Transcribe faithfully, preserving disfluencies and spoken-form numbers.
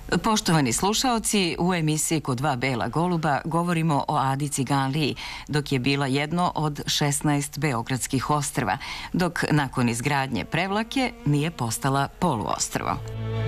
Poštovani slušaoci, u emisiji Kod dva bela goluba govorimo o Adi Ciganliji, dok je bila jedno od šesnaest beogradskih ostrva, dok nakon izgradnje Prevlake nije postala poluostrvo.